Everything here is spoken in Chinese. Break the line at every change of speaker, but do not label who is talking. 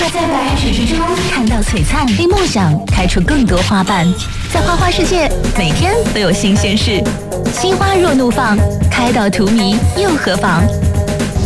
在白纸之中看到璀璨，并梦想开出更多花瓣。在花花世界，每天都有新鲜事。心花若怒放，开到荼蘼又何妨？